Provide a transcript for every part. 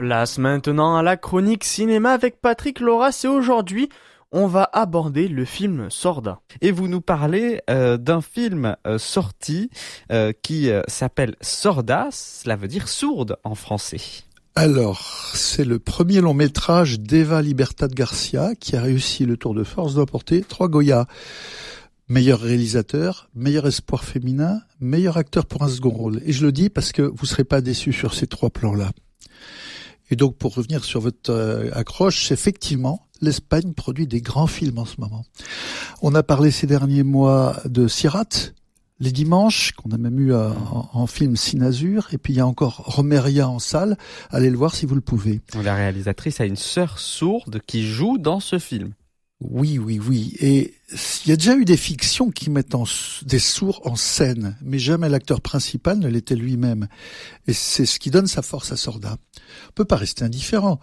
Place maintenant à la chronique cinéma avec Patrick Loras et aujourd'hui, on va aborder le film Sorda. Et vous nous parlez d'un film sorti qui s'appelle Sorda, cela veut dire sourde en français. Alors, c'est le premier long métrage d'Eva Libertad Garcia qui a réussi le tour de force d'emporter 3 Goya. Meilleur réalisateur, meilleur espoir féminin, meilleur acteur pour un second rôle. Et je le dis parce que vous serez pas déçus sur ces 3 plans-là. Et donc, pour revenir sur votre accroche, effectivement, l'Espagne produit des grands films en ce moment. On a parlé ces derniers mois de Sirat, Les Dimanches, qu'on a même eu en film Cinazur, et puis il y a encore Romeria en salle. Allez le voir si vous le pouvez. La réalisatrice a une sœur sourde qui joue dans ce film. Oui. Et il y a déjà eu des fictions qui mettent des sourds en scène, mais jamais l'acteur principal ne l'était lui-même. Et c'est ce qui donne sa force à Sorda. On peut pas rester indifférent.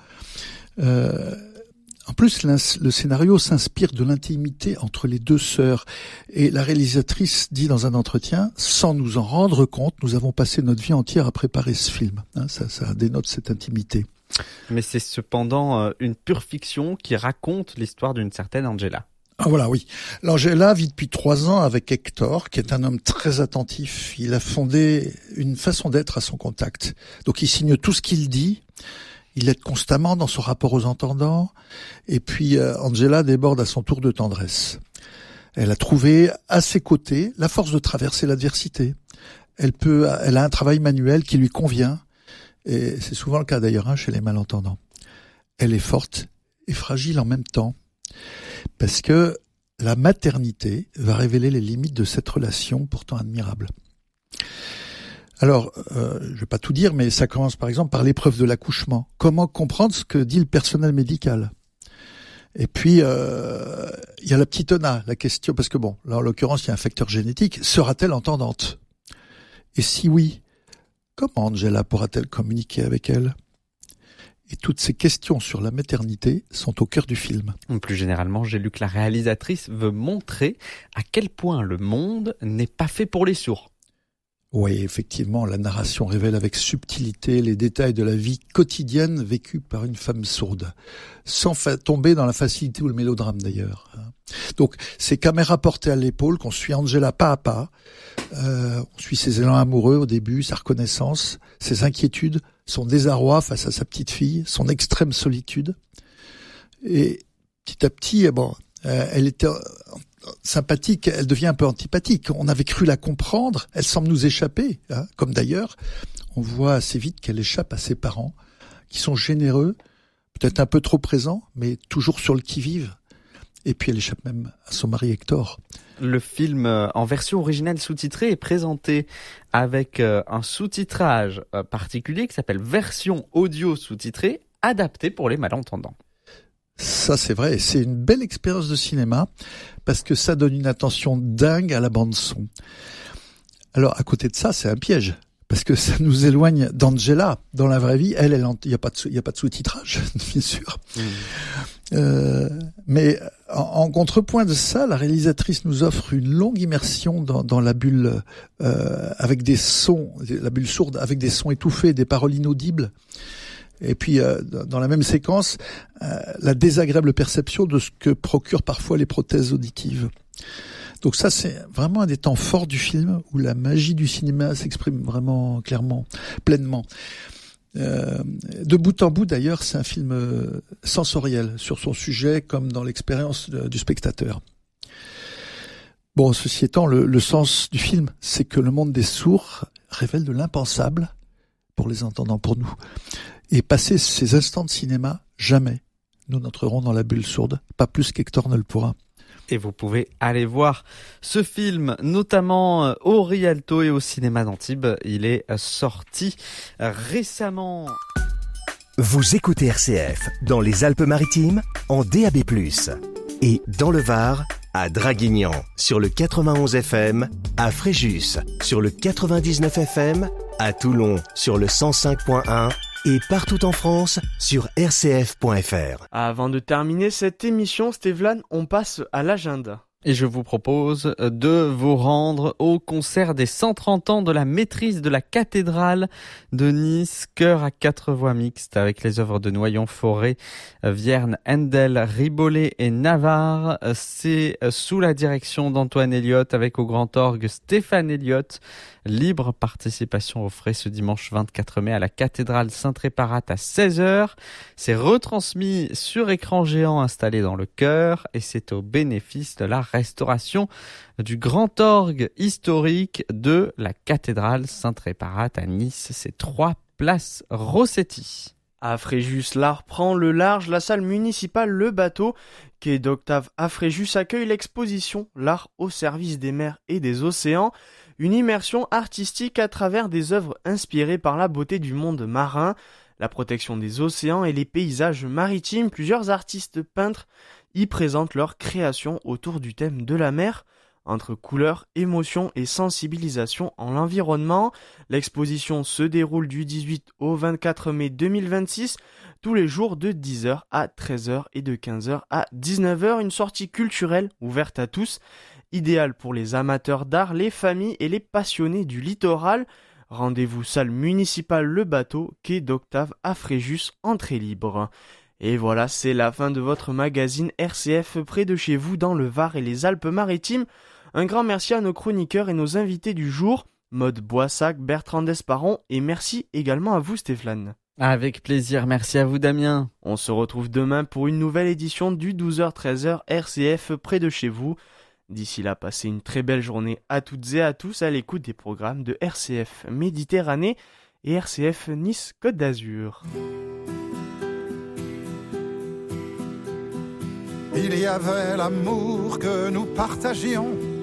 En plus, le scénario s'inspire de l'intimité entre les 2 sœurs. Et la réalisatrice dit dans un entretien, sans nous en rendre compte, nous avons passé notre vie entière à préparer ce film. Ça dénote cette intimité. Mais c'est cependant une pure fiction qui raconte l'histoire d'une certaine Angela. Ah voilà, oui. L'Angela vit depuis 3 ans avec Hector, qui est un homme très attentif. Il a fondé une façon d'être à son contact. Donc il signe tout ce qu'il dit. Il est constamment dans son rapport aux entendants. Et puis Angela déborde à son tour de tendresse. Elle a trouvé à ses côtés la force de traverser l'adversité. Elle a un travail manuel qui lui convient. Et c'est souvent le cas d'ailleurs chez les malentendants. Elle est forte et fragile en même temps. Parce que la maternité va révéler les limites de cette relation pourtant admirable. Alors, je vais pas tout dire, mais ça commence par exemple par l'épreuve de l'accouchement. Comment comprendre ce que dit le personnel médical ? Et puis, il y a la petite Ona, la question, parce que bon, là en l'occurrence, il y a un facteur génétique. Sera-t-elle entendante ? Et si oui, comment Angela pourra-t-elle communiquer avec elle ? Et toutes ces questions sur la maternité sont au cœur du film. Plus généralement, j'ai lu que la réalisatrice veut montrer à quel point le monde n'est pas fait pour les sourds. Oui, effectivement, la narration révèle avec subtilité les détails de la vie quotidienne vécue par une femme sourde, sans tomber dans la facilité ou le mélodrame d'ailleurs. Donc, c'est caméra portée à l'épaule qu'on suit Angela pas à pas. On suit ses élans amoureux au début, sa reconnaissance, ses inquiétudes, son désarroi face à sa petite fille, son extrême solitude. Et petit à petit, elle était sympathique, elle devient un peu antipathique. On avait cru la comprendre, elle semble nous échapper, comme d'ailleurs, on voit assez vite qu'elle échappe à ses parents, qui sont généreux, peut-être un peu trop présents, mais toujours sur le qui-vive. Et puis elle échappe même à son mari Hector. Le film en version originale sous-titrée est présenté avec un sous-titrage particulier qui s'appelle version audio sous-titrée, adaptée pour les malentendants. Ça, c'est vrai. C'est une belle expérience de cinéma parce que ça donne une attention dingue à la bande-son. Alors, à côté de ça, c'est un piège parce que ça nous éloigne d'Angela. Dans la vraie vie, il y a pas de sous-titrage, bien sûr. Mais en contrepoint de ça, la réalisatrice nous offre une longue immersion dans la bulle avec des sons, la bulle sourde avec des sons étouffés, des paroles inaudibles. Et puis, dans la même séquence, la désagréable perception de ce que procurent parfois les prothèses auditives. Donc ça, c'est vraiment un des temps forts du film où la magie du cinéma s'exprime vraiment clairement, pleinement. De bout en bout, d'ailleurs, c'est un film sensoriel sur son sujet comme dans l'expérience du spectateur. Bon, ceci étant, le sens du film, c'est que le monde des sourds révèle de l'impensable pour les entendants, pour nous. Et passer ces instants de cinéma, jamais nous n'entrerons dans la bulle sourde, pas plus qu'Hector ne le pourra. Et vous pouvez aller voir ce film, notamment au Rialto et au cinéma d'Antibes. Il est sorti récemment. Vous écoutez RCF dans les Alpes-Maritimes en DAB+, et dans le Var à Draguignan sur le 91 FM, à Fréjus sur le 99 FM, à Toulon sur le 105.1 et partout en France sur rcf.fr. Avant de terminer cette émission, Stéphane, on passe à l'agenda. Et je vous propose de vous rendre au concert des 130 ans de la maîtrise de la cathédrale de Nice, chœur à 4 voix mixtes avec les œuvres de Noyon, Fauré, Vierne, Handel, Ribollet et Navarre. C'est sous la direction d'Antoine Elliott avec au grand orgue Stéphane Elliott. Libre participation aux frais ce dimanche 24 mai à la cathédrale Saint-Réparat à 16h. C'est retransmis sur écran géant installé dans le chœur et c'est au bénéfice de la restauration du grand orgue historique de la cathédrale Saint-Réparat à Nice. C'est 3 place Rossetti. À Fréjus, l'art prend le large. La salle municipale Le Bateau, quai d'Octave à Fréjus, accueille l'exposition L'art au service des mers et des océans. Une immersion artistique à travers des œuvres inspirées par la beauté du monde marin, la protection des océans et les paysages maritimes. Plusieurs artistes peintres y présentent leurs créations autour du thème de la mer. Entre couleurs, émotions et sensibilisation en l'environnement, l'exposition se déroule du 18 au 24 mai 2026, tous les jours de 10h à 13h et de 15h à 19h. Une sortie culturelle ouverte à tous, idéale pour les amateurs d'art, les familles et les passionnés du littoral. Rendez-vous salle municipale Le Bateau, quai d'Octave à Fréjus, entrée libre. Et voilà, c'est la fin de votre magazine RCF près de chez vous dans le Var et les Alpes-Maritimes. Un grand merci à nos chroniqueurs et nos invités du jour, Maude Boissac, Bertrand Desparon, et merci également à vous Stéphane. Avec plaisir, merci à vous Damien. On se retrouve demain pour une nouvelle édition du 12h-13h RCF près de chez vous. D'ici là, passez une très belle journée à toutes et à tous à l'écoute des programmes de RCF Méditerranée et RCF Nice Côte d'Azur. Il y avait l'amour que nous partagions